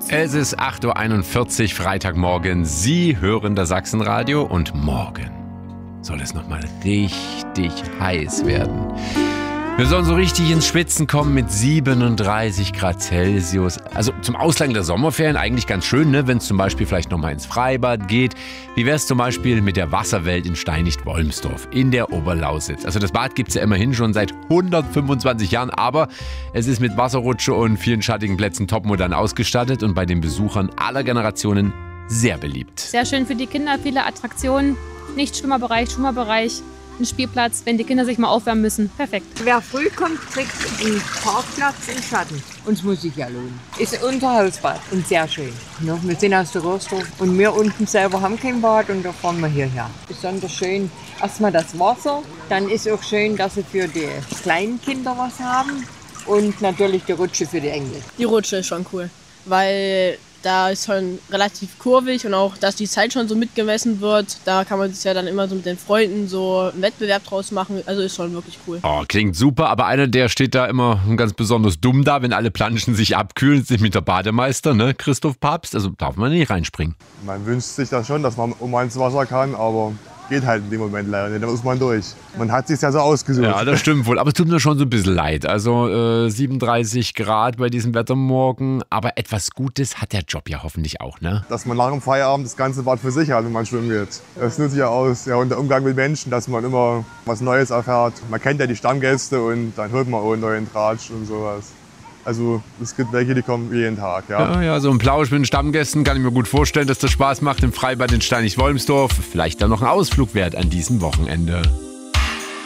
Es ist 8.41 Uhr, Freitagmorgen. Sie hören das Sachsenradio und morgen soll es nochmal richtig heiß werden. Wir sollen so richtig ins Schwitzen kommen mit 37 Grad Celsius. Also zum Ausklang der Sommerferien eigentlich ganz schön, ne? Wenn es zum Beispiel vielleicht nochmal ins Freibad geht. Wie wäre es zum Beispiel mit der Wasserwelt in Steinigt-Wolmsdorf in der Oberlausitz? Also das Bad gibt es ja immerhin schon seit 125 Jahren, aber es ist mit Wasserrutsche und vielen schattigen Plätzen topmodern ausgestattet und bei den Besuchern aller Generationen sehr beliebt. Sehr schön für die Kinder, viele Attraktionen. Nicht Schwimmerbereich. Ein Spielplatz, wenn die Kinder sich mal aufwärmen müssen. Perfekt. Wer früh kommt, kriegt einen Parkplatz im Schatten. Uns muss sich ja lohnen. Ist unser Hausbad und sehr schön. Ja, wir sind aus der Röstorf und wir unten selber haben kein Bad und da fahren wir hierher. Besonders schön erstmal das Wasser. Dann ist auch schön, dass sie für die kleinen Kinder was haben. Und natürlich die Rutsche für die Enkel. Die Rutsche ist schon cool, weil da ist schon relativ kurvig und auch, dass die Zeit schon so mitgemessen wird. Da kann man sich ja dann immer so mit den Freunden so einen Wettbewerb draus machen. Also ist schon wirklich cool. Oh, klingt super, aber einer, der steht da immer ganz besonders dumm da, wenn alle Planschen sich abkühlen, ist mit der Bademeister, ne? Christoph Papst, also darf man nicht reinspringen. Man wünscht sich das schon, dass man ins Wasser kann, aber geht halt in dem Moment leider nicht, da muss man durch. Man hat sich ja so ausgesucht. Ja, das stimmt wohl, aber es tut mir schon so ein bisschen leid. Also 37 Grad bei diesem Wettermorgen, aber etwas Gutes hat der Job ja hoffentlich auch, ne? Dass man nach dem Feierabend das ganze Bad für sich hat, wenn man schwimmen geht. Das nützt ja aus, ja, und der Umgang mit Menschen, dass man immer was Neues erfährt. Man kennt ja die Stammgäste und dann hört man auch einen neuen Tratsch und sowas. Also es gibt welche, die kommen jeden Tag, ja. Ja, so ein Plausch mit den Stammgästen kann ich mir gut vorstellen, dass das Spaß macht im Freibad in Steinigt-Wolmsdorf. Vielleicht dann noch ein Ausflug wert an diesem Wochenende.